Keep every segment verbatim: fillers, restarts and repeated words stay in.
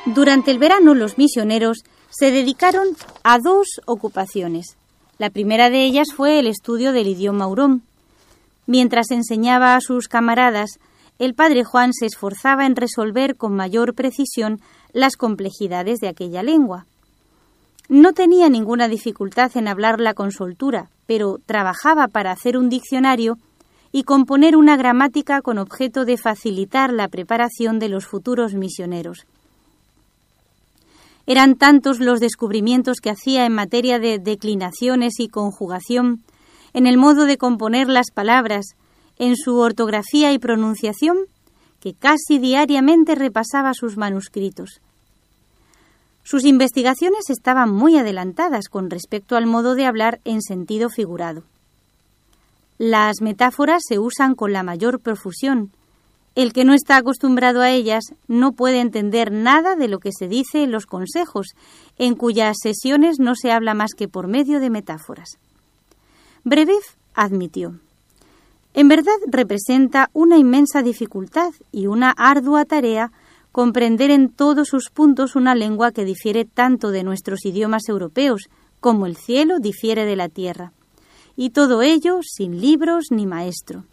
Durante el verano los misioneros se dedicaron a dos ocupaciones. La primera de ellas fue el estudio del idioma hurón. Mientras enseñaba a sus camaradas, el padre Juan se esforzaba en resolver con mayor precisión las complejidades de aquella lengua. No tenía ninguna dificultad en hablarla con soltura, pero trabajaba para hacer un diccionario y componer una gramática con objeto de facilitar la preparación de los futuros misioneros. Eran tantos los descubrimientos que hacía en materia de declinaciones y conjugación, en el modo de componer las palabras, en su ortografía y pronunciación, que casi diariamente repasaba sus manuscritos. Sus investigaciones estaban muy adelantadas con respecto al modo de hablar en sentido figurado. Las metáforas se usan con la mayor profusión. El que no está acostumbrado a ellas no puede entender nada de lo que se dice en los consejos, en cuyas sesiones no se habla más que por medio de metáforas. Brebeuf admitió: en verdad representa una inmensa dificultad y una ardua tarea comprender en todos sus puntos una lengua que difiere tanto de nuestros idiomas europeos como el cielo difiere de la tierra, y todo ello sin libros ni maestro.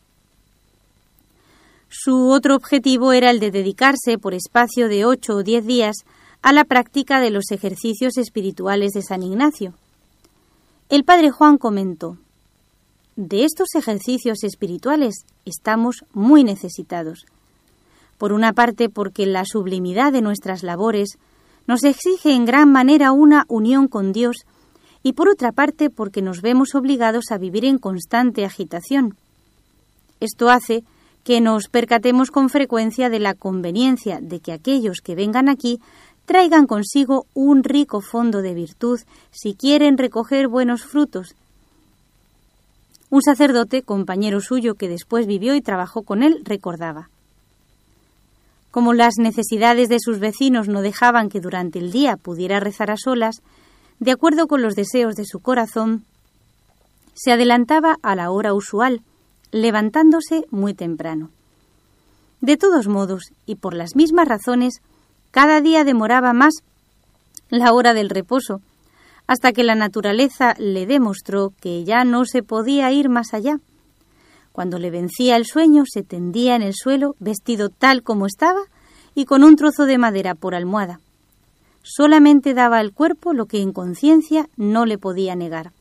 Su otro objetivo era el de dedicarse por espacio de ocho o diez días a la práctica de los ejercicios espirituales de San Ignacio. El padre Juan comentó: de estos ejercicios espirituales estamos muy necesitados. Por una parte, porque la sublimidad de nuestras labores nos exige en gran manera una unión con Dios, y por otra parte, porque nos vemos obligados a vivir en constante agitación. Esto hace que nos percatemos con frecuencia de la conveniencia de que aquellos que vengan aquí traigan consigo un rico fondo de virtud si quieren recoger buenos frutos. Un sacerdote, compañero suyo que después vivió y trabajó con él, recordaba: como las necesidades de sus vecinos no dejaban que durante el día pudiera rezar a solas, de acuerdo con los deseos de su corazón, se adelantaba a la hora usual, levantándose muy temprano. De todos modos, y por las mismas razones, cada día demoraba más la hora del reposo, hasta que la naturaleza le demostró que ya no se podía ir más allá. Cuando le vencía el sueño, se tendía en el suelo, vestido tal como estaba, y con un trozo de madera por almohada. Solamente daba al cuerpo lo que en conciencia no le podía negar.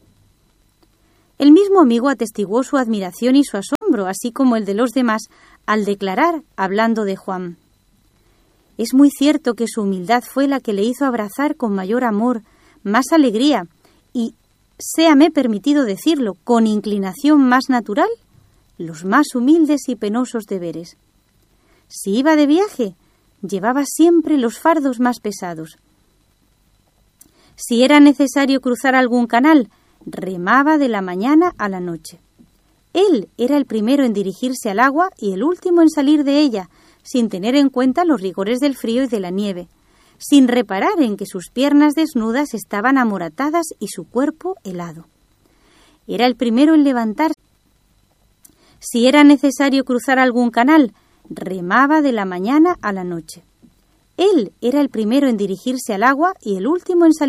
El mismo amigo atestiguó su admiración y su asombro, así como el de los demás, al declarar, hablando de Juan: es muy cierto que su humildad fue la que le hizo abrazar con mayor amor, más alegría y, séame permitido decirlo, con inclinación más natural, los más humildes y penosos deberes. Si iba de viaje, llevaba siempre los fardos más pesados. Si era necesario cruzar algún canal, remaba de la mañana a la noche. Él era el primero en dirigirse al agua y el último en salir de ella, sin tener en cuenta los rigores del frío y de la nieve, sin reparar en que sus piernas desnudas estaban amoratadas y su cuerpo helado. Era el primero en levantarse. Si era necesario cruzar algún canal, remaba de la mañana a la noche. Él era el primero en dirigirse al agua y el último en salir